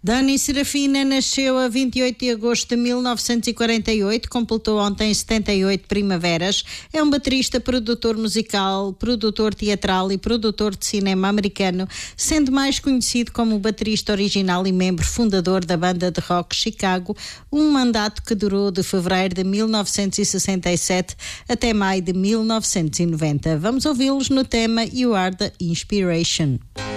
Dani Serafina nasceu a 28 de agosto de 1948, completou ontem 78 primaveras. É um baterista, produtor musical, produtor teatral e produtor de cinema americano, sendo mais conhecido como baterista original e membro fundador da banda de rock Chicago, um mandato que durou de fevereiro de 1967 até maio de 1990. Vamos ouvi-los no tema You Are the Inspiration.